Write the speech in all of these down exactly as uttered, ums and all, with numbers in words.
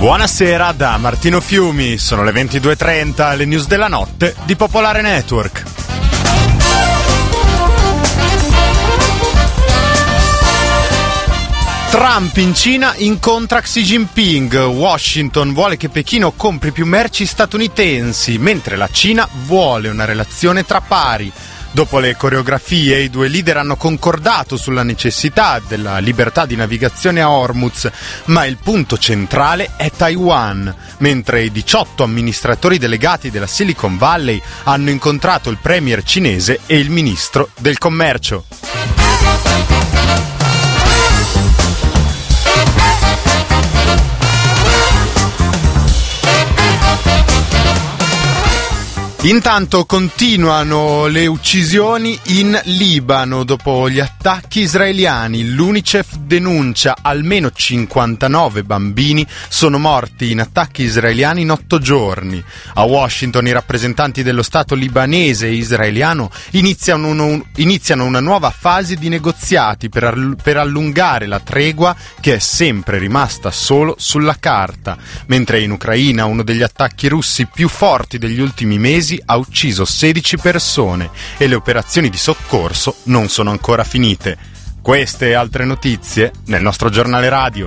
Buonasera da Martino Fiumi, sono le ventidue e trenta, le news della notte di Popolare Network. Trump in Cina incontra Xi Jinping. Washington vuole che Pechino compri più merci statunitensi, mentre la Cina vuole una relazione tra pari. Dopo le coreografie, i due leader hanno concordato sulla necessità della libertà di navigazione a Hormuz, ma il punto centrale è Taiwan, mentre i diciotto amministratori delegati della Silicon Valley hanno incontrato il premier cinese e il ministro del commercio. Intanto continuano le uccisioni in Libano dopo gli attacchi israeliani. L'UNICEF denuncia almeno cinquantanove bambini sono morti in attacchi israeliani in otto giorni. A Washington i rappresentanti dello Stato libanese e israeliano iniziano, uno, iniziano una nuova fase di negoziati per, all, per allungare la tregua che è sempre rimasta solo sulla carta, mentre in Ucraina uno degli attacchi russi più forti degli ultimi mesi ha ucciso sedici persone e le operazioni di soccorso non sono ancora finite. Queste e altre notizie nel nostro giornale radio.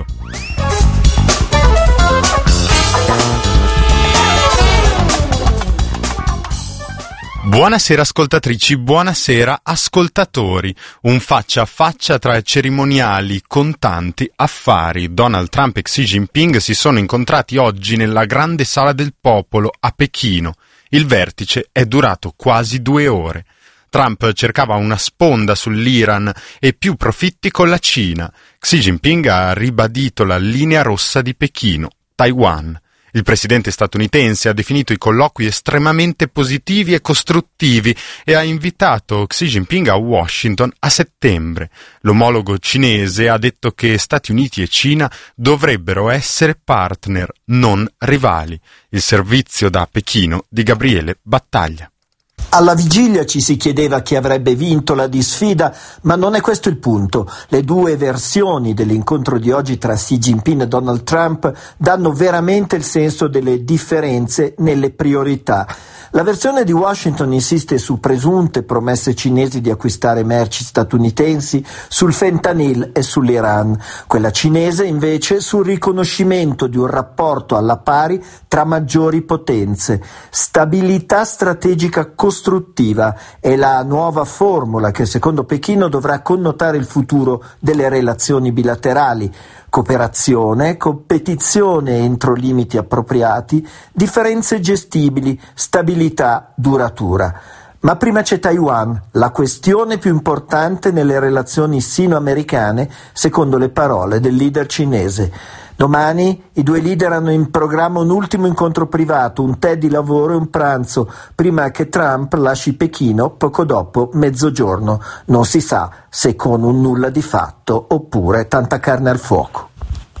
Buonasera ascoltatrici, buonasera ascoltatori. Un faccia a faccia tra cerimoniali con tanti affari. Donald Trump e Xi Jinping si sono incontrati oggi nella grande sala del popolo a Pechino. Il vertice è durato quasi due ore. Trump cercava una sponda sull'Iran e più profitti con la Cina. Xi Jinping ha ribadito la linea rossa di Pechino, Taiwan. Il presidente statunitense ha definito i colloqui estremamente positivi e costruttivi e ha invitato Xi Jinping a Washington a settembre. L'omologo cinese ha detto che Stati Uniti e Cina dovrebbero essere partner, non rivali. Il servizio da Pechino di Gabriele Battaglia. Alla vigilia ci si chiedeva chi avrebbe vinto la disfida, ma non è questo il punto. Le due versioni dell'incontro di oggi tra Xi Jinping e Donald Trump danno veramente il senso delle differenze nelle priorità. La versione di Washington insiste su presunte promesse cinesi di acquistare merci statunitensi, sul fentanyl e sull'Iran. Quella cinese invece sul riconoscimento di un rapporto alla pari tra maggiori potenze. Stabilità strategica costruttiva è la nuova formula che secondo Pechino dovrà connotare il futuro delle relazioni bilaterali. Cooperazione, competizione entro limiti appropriati, differenze gestibili, stabilità duratura. Ma prima c'è Taiwan, la questione più importante nelle relazioni sino-americane, secondo le parole del leader cinese. Domani i due leader hanno in programma un ultimo incontro privato, un tè di lavoro e un pranzo, prima che Trump lasci Pechino poco dopo mezzogiorno. Non si sa se con un nulla di fatto oppure tanta carne al fuoco.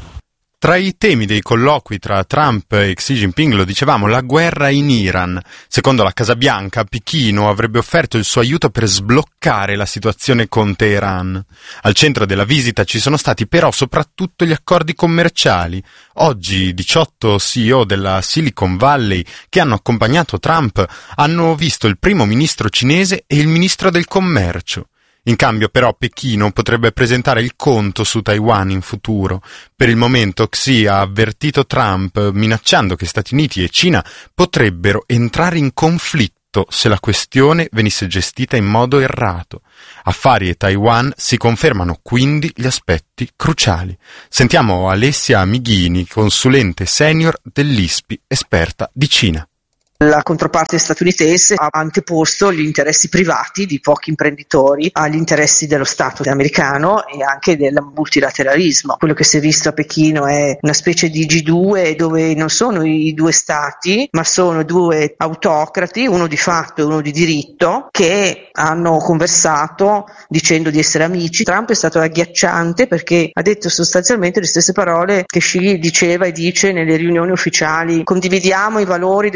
Tra i temi dei colloqui tra Trump e Xi Jinping, lo dicevamo, la guerra in Iran. Secondo la Casa Bianca, Pechino avrebbe offerto il suo aiuto per sbloccare la situazione con Teheran. Al centro della visita ci sono stati però soprattutto gli accordi commerciali. Oggi diciotto C E O della Silicon Valley che hanno accompagnato Trump hanno visto il primo ministro cinese e il ministro del commercio. In cambio però Pechino potrebbe presentare il conto su Taiwan in futuro. Per il momento Xi ha avvertito Trump minacciando che Stati Uniti e Cina potrebbero entrare in conflitto se la questione venisse gestita in modo errato. Affari e Taiwan si confermano quindi gli aspetti cruciali. Sentiamo Alessia Mighini, consulente senior dell'I S P I, esperta di Cina. La controparte statunitense ha anteposto gli interessi privati di pochi imprenditori agli interessi dello Stato americano e anche del multilateralismo. Quello che si è visto a Pechino è una specie di G due dove non sono i due stati, ma sono due autocrati, uno di fatto e uno di diritto, che hanno conversato dicendo di essere amici. Trump è stato agghiacciante perché ha detto sostanzialmente le stesse parole che Xi diceva e dice nelle riunioni ufficiali: condividiamo i valori del progresso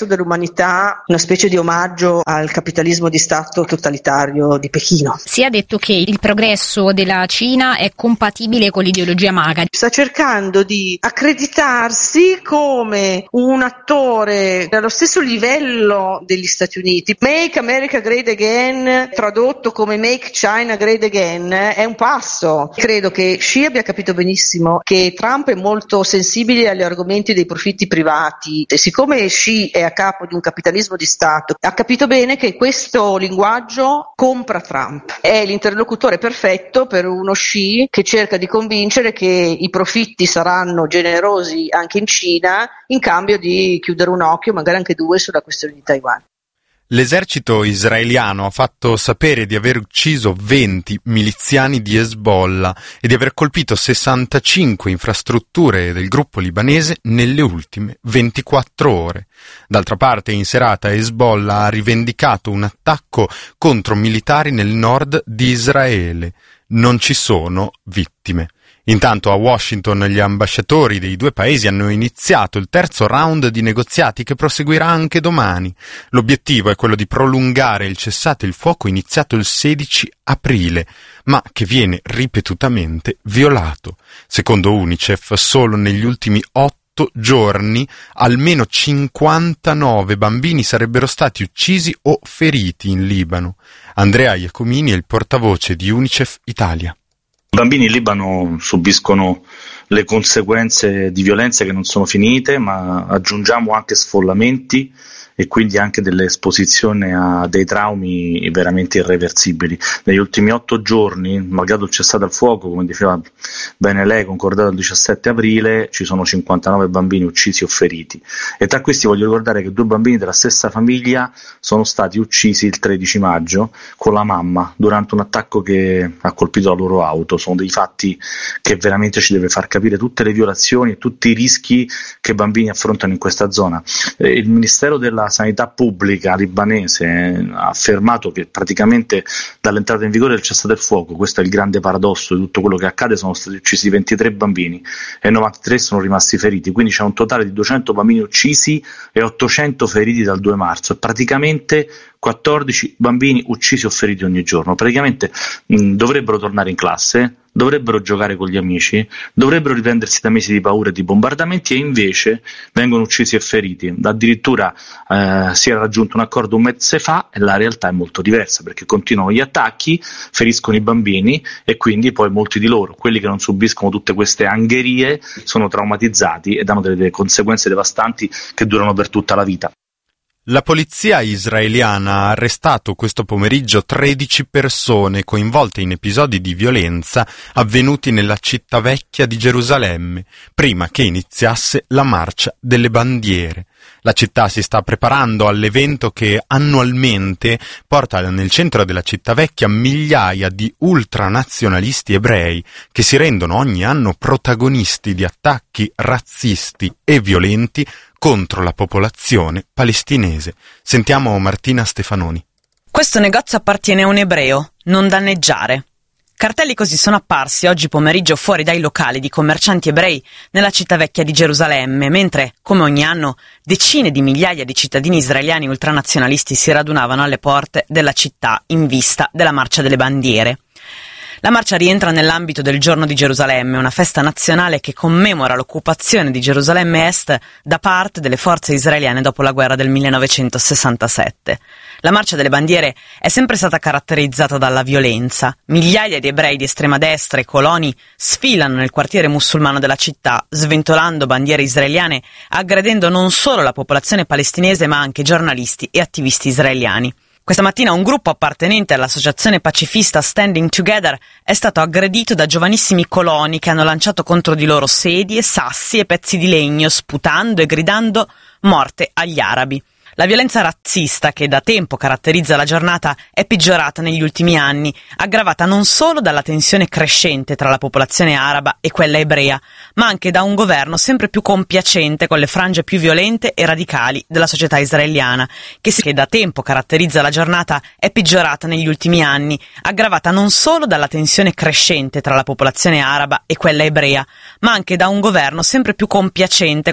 progresso dell'umanità, una specie di omaggio al capitalismo di Stato totalitario di Pechino. Si è detto che il progresso della Cina è compatibile con l'ideologia MAGA. Sta cercando di accreditarsi come un attore allo stesso livello degli Stati Uniti. Make America Great Again, tradotto come Make China Great Again, è un passo. Credo che Xi abbia capito benissimo che Trump è molto sensibile agli argomenti dei profitti privati e siccome Xi è a capo di un capitalismo di Stato, ha capito bene che questo linguaggio compra Trump. È l'interlocutore perfetto per uno Xi che cerca di convincere che i profitti saranno generosi anche in Cina in cambio di chiudere un occhio, magari anche due, sulla questione di Taiwan. L'esercito israeliano ha fatto sapere di aver ucciso venti miliziani di Hezbollah e di aver colpito sessantacinque infrastrutture del gruppo libanese nelle ultime ventiquattro ore. D'altra parte, in serata Hezbollah ha rivendicato un attacco contro militari nel nord di Israele. Non ci sono vittime. Intanto a Washington gli ambasciatori dei due paesi hanno iniziato il terzo round di negoziati che proseguirà anche domani. L'obiettivo è quello di prolungare il cessate il fuoco iniziato il sedici aprile, ma che viene ripetutamente violato. Secondo UNICEF, solo negli ultimi otto giorni almeno cinquantanove bambini sarebbero stati uccisi o feriti in Libano. Andrea Iacomini è il portavoce di UNICEF Italia. I bambini in Libano subiscono le conseguenze di violenze che non sono finite, ma aggiungiamo anche sfollamenti e quindi anche delle esposizioni a dei traumi veramente irreversibili. Negli ultimi otto giorni, malgrado il cessate al fuoco, come diceva bene lei, concordato il diciassette aprile, ci sono cinquantanove bambini uccisi o feriti. E tra questi voglio ricordare che due bambini della stessa famiglia sono stati uccisi il tredici maggio con la mamma durante un attacco che ha colpito la loro auto. Sono dei fatti che veramente ci deve far capire tutte le violazioni e tutti i rischi che i bambini affrontano in questa zona. Eh, il Ministero della Sanità Pubblica libanese eh, ha affermato che praticamente dall'entrata in vigore del cessate il fuoco, questo è il grande paradosso di tutto quello che accade, sono stati uccisi ventitré bambini e novantatré sono rimasti feriti, quindi c'è un totale di duecento bambini uccisi e ottocento feriti dal due marzo, e praticamente quattordici bambini uccisi o feriti ogni giorno. Praticamente mh, dovrebbero tornare in classe, dovrebbero giocare con gli amici, dovrebbero riprendersi da mesi di paura e di bombardamenti, e invece vengono uccisi e feriti. Addirittura eh, si era raggiunto un accordo un mese fa e la realtà è molto diversa, perché continuano gli attacchi, feriscono i bambini e quindi poi molti di loro, quelli che non subiscono tutte queste angherie, sono traumatizzati ed hanno delle conseguenze devastanti che durano per tutta la vita. La polizia israeliana ha arrestato questo pomeriggio tredici persone coinvolte in episodi di violenza avvenuti nella città vecchia di Gerusalemme, prima che iniziasse la marcia delle bandiere. La città si sta preparando all'evento che annualmente porta nel centro della città vecchia migliaia di ultranazionalisti ebrei che si rendono ogni anno protagonisti di attacchi razzisti e violenti contro la popolazione palestinese. Sentiamo Martina Stefanoni. Questo negozio appartiene a un ebreo, non danneggiare. Cartelli così sono apparsi oggi pomeriggio fuori dai locali di commercianti ebrei nella città vecchia di Gerusalemme, mentre, come ogni anno, decine di migliaia di cittadini israeliani ultranazionalisti si radunavano alle porte della città in vista della marcia delle bandiere. La marcia rientra nell'ambito del Giorno di Gerusalemme, una festa nazionale che commemora l'occupazione di Gerusalemme Est da parte delle forze israeliane dopo la guerra del millenovecentosessantasette. La marcia delle bandiere è sempre stata caratterizzata dalla violenza. Migliaia di ebrei di estrema destra e coloni sfilano nel quartiere musulmano della città, sventolando bandiere israeliane, aggredendo non solo la popolazione palestinese ma anche giornalisti e attivisti israeliani. Questa mattina un gruppo appartenente all'associazione pacifista Standing Together è stato aggredito da giovanissimi coloni che hanno lanciato contro di loro sedie, sassi e pezzi di legno, sputando e gridando «Morte agli arabi». La violenza razzista che da tempo caratterizza la giornata è peggiorata negli ultimi anni, aggravata non solo dalla tensione crescente tra la popolazione araba e quella ebrea, ma anche da un governo sempre più compiacente con le frange più violente e radicali della società israeliana, che, che da tempo caratterizza la giornata è peggiorata negli ultimi anni, aggravata non solo dalla tensione crescente tra la popolazione araba e quella ebrea, ma anche da un governo sempre più compiacente